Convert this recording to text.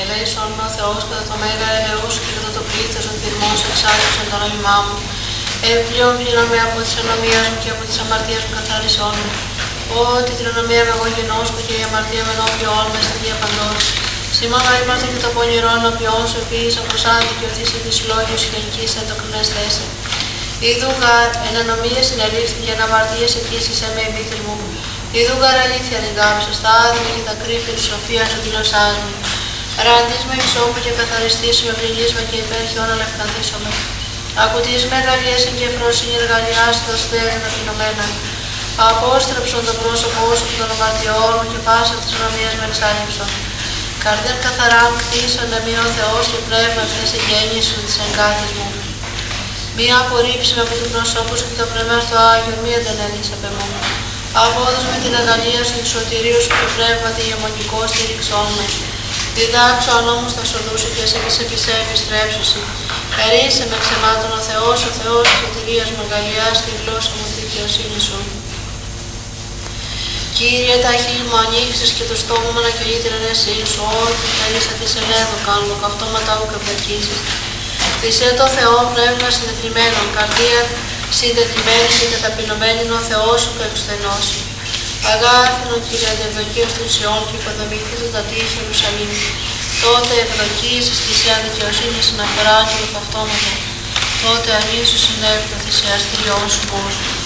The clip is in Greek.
ελέησον με ο Θεός κατά το μέγα έλεος σου και κατά το πλήθος των πυρμών σου εξάλληψον το νόμιμά μου. Πλέον πλήρων με από της ανομίας μου και από της αμαρτίας μου καθάρισόν με. Ότι την ανομία με εγώ γεννώσκω και η αμαρτία με ενώπιόν με στη διαπαντός. Σήμανα ήμαρθε και το πονηρό ενώπιόν σου, επίσης όπως αντικειωθείς της λόγιος γενικής εντοκρινές θέση. Ιδούγαρ εν ανομία συνελήφθη και εν αμαρτίες εκείσισε με η μήτρη μου. Ιδούγαρ αλήθεια την κάψω, στα άδεια και τα κρύφη τη σοφία σου δηλωσάς μου. Ραντής με εξώπου και καθαριστής με πληγίσμα και υπέρχιον αλευκανθήσομαι. Ακουτής με εργαλίες και φρόσυνη εργαλιάς το αστέρι με πεινωμένα. Απόστρεψον το πρόσωπό σου και των αμαρτιών μου και πάσα της νομίας με εξάλληψον. Καρδίαν καθαρά κτίσανε μη ο Θεός και πνεύμα ευθύς εγγένειες σου της εγκάθης μου. Μία απορρίψη με από του προσώπου σου και το πνεύμα στο Άγιο, μία δεν έλυσε απ' εμού. Απόδος με την αγαλία σου, του σωτηρίου σου και πνεύμα τη γεμονικό στήριξόν με. Διδάξω ανώμους τα σοδού σου και σε επισέ επιστρέψουσι. Χαρίσε με ξεμάτων ο Θεός της σωτηρίας μου, αγαλιάς τη γλώσσα μου τη δικαιοσύνη σου. Κύριε, τα χείλη μου ανοίξεις και το στόμα μου ανακοινεί την ενέσή σου, ό,τι θέλησα τη ελέδω κάνω, καυτώματα ούκ ευδοκίσεις. Θυσέ το Θεό πνεύμα συντετριμένων, καρδία συντετριμένη και ταπεινωμένη είναι ο Θεός σου που εξουθενώσει. Αγάρθινο Κύριε αντευδοκίως του Σιών και υποδομηθείτε τα τείχη Ιερουσαλήμ. Τότε ευδοκίσεις θυσία δικαιοσύνης συναφορά και καυτώματα. Τότε ανήσου συνέβη το θυσιαστήριό σου Μώσου.